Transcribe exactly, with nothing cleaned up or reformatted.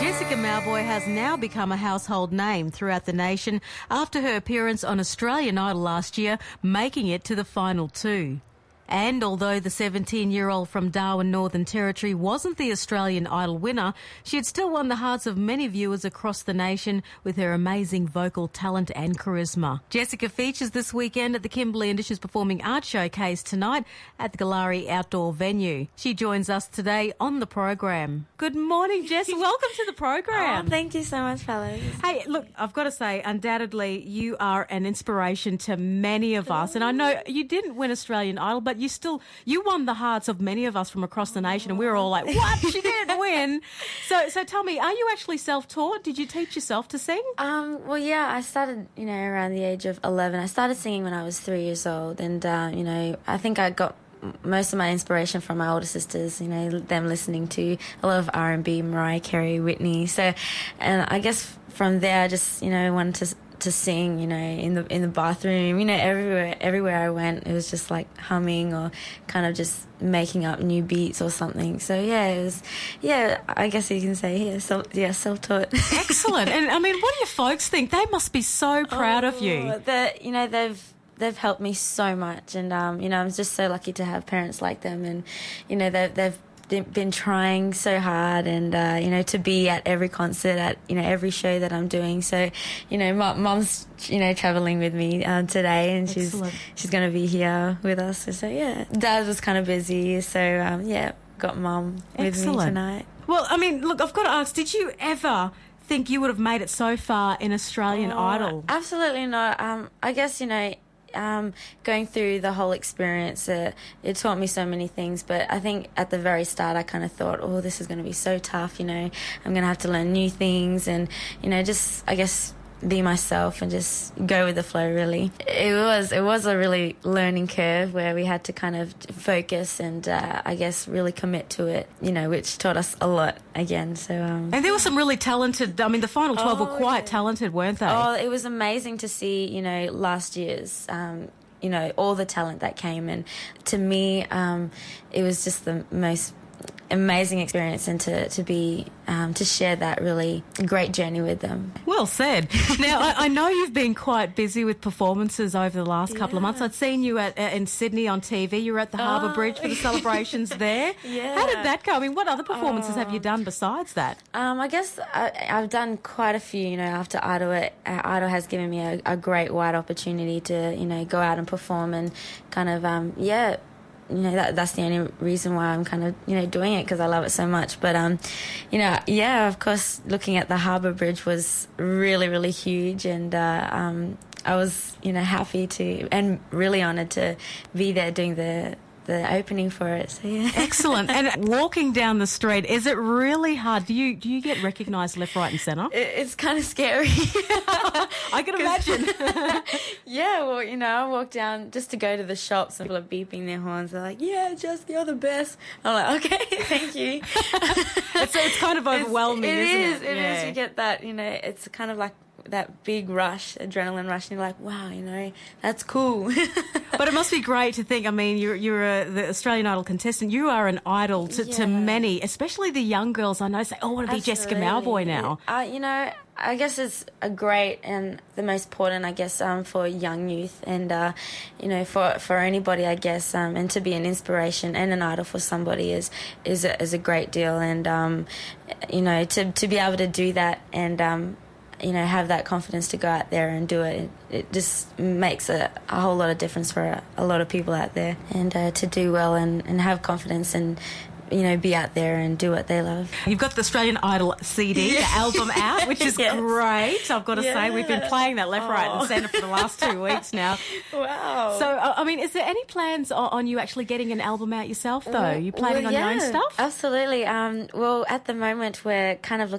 Jessica Mauboy has now become a household name throughout the nation after her appearance on Australian Idol last year, making it to the final two. And although the seventeen-year-old from Darwin, Northern Territory wasn't the Australian Idol winner, she had still won the hearts of many viewers across the nation with her amazing vocal talent and charisma. Jessica features this weekend at the Kimberley and Dishes Performing Arts Showcase tonight at the Galari Outdoor Venue. She joins us today on the program. Good morning, Jess. Welcome to the program. Oh, thank you so much, fellas. Hey, look, I've got to say, undoubtedly, you are an inspiration to many of us. And I know you didn't win Australian Idol, but you still, you won the hearts of many of us from across the nation, and we were all like, what? She didn't win. So so tell me, are you actually self-taught? Did you teach yourself to sing? Um, well, yeah, I started, you know, around the age of eleven. I started singing when I was three years old, and, uh, you know, I think I got most of my inspiration from my older sisters, you know, them listening to a lot of R and B, Mariah Carey, Whitney. So, and I guess from there, I just, you know, wanted to to sing, you know, in the in the bathroom, you know, everywhere everywhere I went, it was just like humming or kind of just making up new beats or something. So yeah, it was, yeah, I guess you can say, yeah, self, yeah, self-taught. Excellent. And I mean, what do your folks think? They must be so proud oh, of you. That, you know, they've they've helped me so much, and um, you know, I'm just so lucky to have parents like them, and you know, they've they've been trying so hard, and uh, you know, to be at every concert, at you know, every show that I'm doing. So, you know, mom's you know traveling with me uh, today, and Excellent. she's she's going to be here with us. So, so yeah, Dad was kind of busy, so um, yeah, got Mom with Excellent. me tonight. Well, I mean, look, I've got to ask, did you ever think you would have made it so far in Australian Oh, Idol? Absolutely not. Um, I guess, you know, Um, going through the whole experience, uh, it taught me so many things, but I think at the very start I kind of thought, oh, this is going to be so tough, you know, I'm going to have to learn new things and, you know, just, I guess, be myself and just go with the flow, really. It was it was a really learning curve where we had to kind of focus and, uh, I guess, really commit to it, you know, which taught us a lot again. So um, And there were some really talented, I mean, the final twelve Oh, were quite yeah. talented, weren't they? Oh, it was amazing to see, you know, last year's, um, you know, all the talent that came. And to me, um, it was just the most amazing experience, and to, to be, um, to share that really great journey with them. Well said. Now, I, I know you've been quite busy with performances over the last couple of months. Yeah. I'd seen you at, uh, in Sydney on T V. You were at the Harbour Oh, Bridge for the celebrations there. Yeah. How did that go? I mean, what other performances have you done besides that? Um, I guess I, I've done quite a few, you know, after Idol. It, uh, Idol has given me a, a great wide opportunity to, you know, go out and perform and kind of, um, yeah, you know, that, that's the only reason why I'm kind of, you know, doing it, because I love it so much. But, um, you know, yeah, of course, looking at the Harbour Bridge was really, really huge. And uh, um, I was, you know, happy to and really honoured to be there doing the the opening for it. So, yeah. Excellent. And walking down the street, is it really hard? Do you do you get recognised left, right and centre? It, it's kind of scary. I can imagine. Yeah, well, you know, I walk down just to go to the shops and people are beeping their horns. They're like, yeah, Jess, you're the best. I'm like, okay, thank you. it's, it's kind of overwhelming, It's, isn't is, it? It Yeah. is. You get that, you know, it's kind of like that big rush, adrenaline rush, and you're like, wow, you know, that's cool. But it must be great to think, I mean, you're, you're a, the Australian Idol contestant. You are an idol to, to Yeah. many, especially the young girls I know say, oh, I want to be Jessica Mauboy now. Uh, you know, I guess it's a great and the most important, I guess, um, for young youth and, uh, you know, for, for anybody, I guess, um, and to be an inspiration and an idol for somebody is is a, is a great deal. And, um, you know, to, to be able to do that and, um, you know, have that confidence to go out there and do it, it, it just makes a, a whole lot of difference for a, a lot of people out there. And uh, to do well and, and have confidence and, you know, be out there and do what they love. You've got the Australian Idol C D, Yeah. the album out, which is Yes. great. I've got to Yeah. say, we've been playing that left, right Oh. and centre for the last two weeks now. Wow. So, uh, I mean, is there any plans on, on you actually getting an album out yourself, though? Are you planning Well, on your own yeah, stuff? Absolutely. Um, well, at the moment, we're kind of looking